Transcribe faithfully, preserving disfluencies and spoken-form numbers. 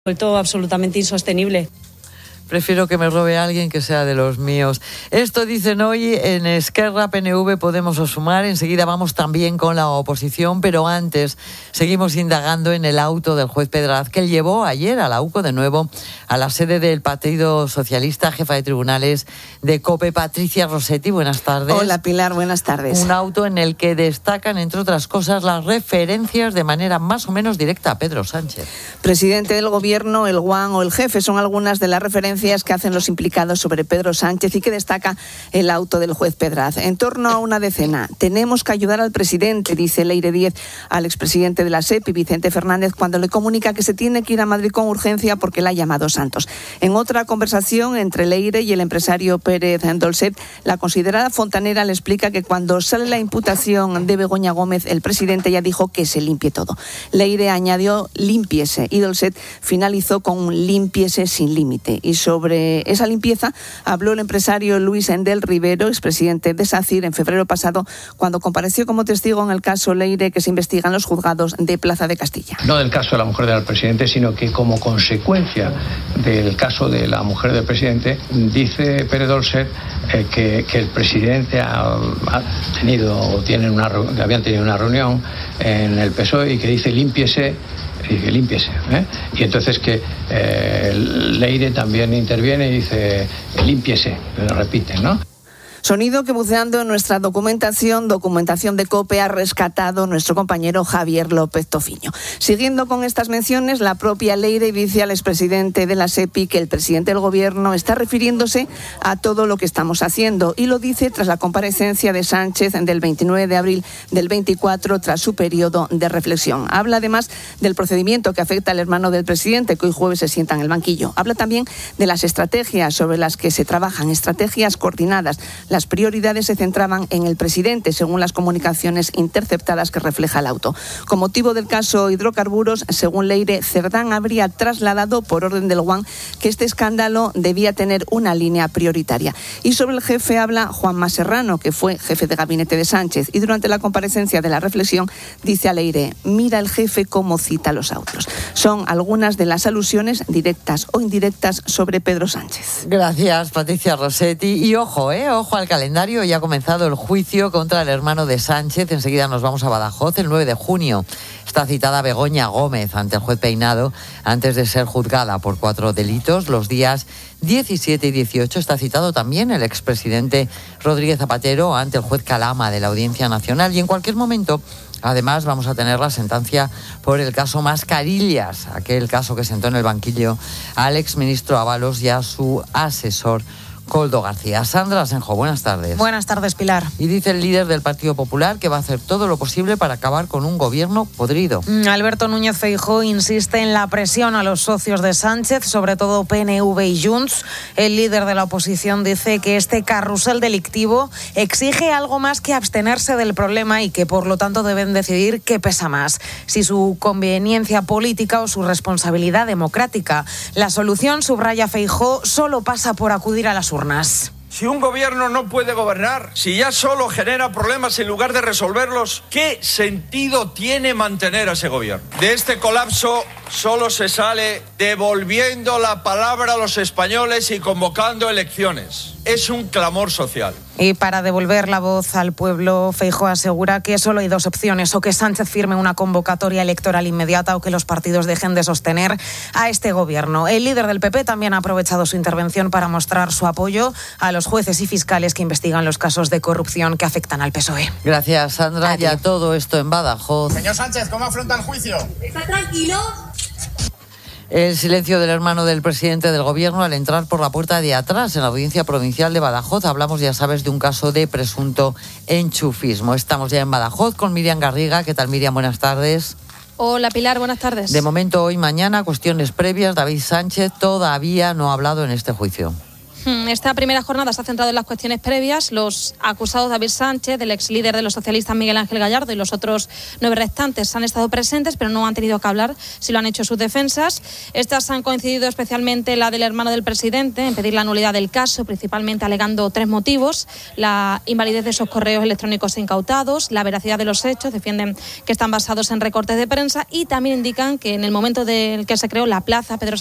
vuelto absolutamente insostenible. Prefiero que me robe alguien que sea de los míos. Esto dicen hoy en Esquerra, P N V, Podemos o Sumar. Enseguida vamos también con la oposición, pero antes seguimos indagando en el auto del juez Pedraz, que llevó ayer a la U C O de nuevo a la sede del Partido Socialista, jefa de tribunales de COPE, Patricia Rossetti. Buenas tardes. Hola, Pilar, buenas tardes. Un auto en el que destacan, entre otras cosas, las referencias de manera más o menos directa a Pedro Sánchez. Presidente del Gobierno, el guan o el jefe son algunas de las referencias que hacen los implicados sobre Pedro Sánchez y que destaca el auto del juez Pedraz. En torno a una decena. Tenemos que ayudar al presidente, dice Leire Díez al expresidente de la S E P y Vicente Fernández, cuando le comunica que se tiene que ir a Madrid con urgencia porque la ha llamado Santos. En otra conversación entre Leire y el empresario Pérez Dolcet, la considerada fontanera le explica que cuando sale la imputación de Begoña Gómez, el presidente ya dijo que se limpie todo. Leire añadió límpiese y Dolcet finalizó con un límpiese sin límite. Y sobre esa limpieza habló el empresario Luis Endel Rivero, expresidente de SACIR, en febrero pasado, cuando compareció como testigo en el caso Leire que se investiga en los juzgados de Plaza de Castilla. No del caso de la mujer del presidente, sino que como consecuencia del caso de la mujer del presidente, dice Pérez Dolcet eh, que, que el presidente ha, ha tenido o tiene una, habían tenido una reunión en el P S O E y que dice límpiese y que límpiese, ¿eh? Y entonces que eh, Leire también interviene y dice límpiese, lo repiten, ¿no? Sonido que buceando en nuestra documentación, documentación de COPE, ha rescatado nuestro compañero Javier López Tofiño. Siguiendo con estas menciones, la propia Leire dice al expresidente de la S E P I que el presidente del Gobierno está refiriéndose a todo lo que estamos haciendo y lo dice tras la comparecencia de Sánchez del veintinueve de abril del veinticuatro, tras su periodo de reflexión. Habla además del procedimiento que afecta al hermano del presidente, que hoy jueves se sienta en el banquillo. Habla también de las estrategias sobre las que se trabajan, estrategias coordinadas. Las prioridades se centraban en el presidente, según las comunicaciones interceptadas que refleja el auto. Con motivo del caso hidrocarburos, según Leire, Cerdán habría trasladado por orden del guan que este escándalo debía tener una línea prioritaria. Y sobre el jefe habla Juanma Serrano, que fue jefe de gabinete de Sánchez, y durante la comparecencia de la reflexión dice a Leire: mira el jefe cómo cita los autos. Son algunas de las alusiones directas o indirectas sobre Pedro Sánchez. Gracias, Patricia Rossetti. Y ojo, eh, ojo al calendario, ya ha comenzado el juicio contra el hermano de Sánchez. Enseguida nos vamos a Badajoz. El nueve de junio está citada Begoña Gómez ante el juez Peinado antes de ser juzgada por cuatro delitos. Los días diecisiete y dieciocho está citado también el expresidente Rodríguez Zapatero ante el juez Calama de la Audiencia Nacional. Y en cualquier momento, además, vamos a tener la sentencia por el caso Mascarillas, aquel caso que sentó en el banquillo al exministro Ábalos y a su asesor Koldo García. Sandra Asenjo, buenas tardes. Buenas tardes, Pilar. Y dice el líder del Partido Popular que va a hacer todo lo posible para acabar con un gobierno podrido. Alberto Núñez Feijóo insiste en la presión a los socios de Sánchez, sobre todo P N V y Junts. El líder de la oposición dice que este carrusel delictivo exige algo más que abstenerse del problema y que por lo tanto deben decidir qué pesa más, si su conveniencia política o su responsabilidad democrática. La solución, subraya Feijóo, solo pasa por acudir a las urnas. Si un gobierno no puede gobernar, si ya solo genera problemas en lugar de resolverlos, ¿qué sentido tiene mantener a ese gobierno? De este colapso solo se sale devolviendo la palabra a los españoles y convocando elecciones. Es un clamor social. Y para devolver la voz al pueblo, Feijóo asegura que solo hay dos opciones: o que Sánchez firme una convocatoria electoral inmediata o que los partidos dejen de sostener a este gobierno. El líder del P P también ha aprovechado su intervención para mostrar su apoyo a los jueces y fiscales que investigan los casos de corrupción que afectan al P S O E. Gracias, Sandra. Ya todo esto en Badajoz. Señor Sánchez, ¿cómo afronta el juicio? ¿Está tranquilo? El silencio del hermano del presidente del Gobierno al entrar por la puerta de atrás en la Audiencia Provincial de Badajoz. Hablamos, ya sabes, de un caso de presunto enchufismo. Estamos ya en Badajoz con Miriam Garriga. ¿Qué tal, Miriam? Buenas tardes. Hola, Pilar. Buenas tardes. De momento, hoy, mañana, cuestiones previas. David Sánchez todavía no ha hablado en este juicio. Esta primera jornada se ha centrado en las cuestiones previas. Los acusados David Sánchez, el ex líder de los socialistas Miguel Ángel Gallardo y los otros nueve restantes han estado presentes, pero no han tenido que hablar si lo han hecho sus defensas. Estas han coincidido especialmente la del hermano del presidente en pedir la nulidad del caso, principalmente alegando tres motivos: la invalidez de esos correos electrónicos incautados, la veracidad de los hechos, defienden que están basados en recortes de prensa, y también indican que en el momento del que se creó la plaza Pedro